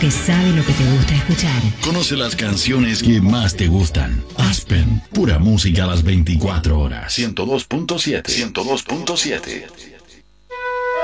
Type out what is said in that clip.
que sabe lo que te gusta escuchar. Conoce las canciones que más te gustan. Aspen, pura música a las 24 horas. 102.7. 102.7.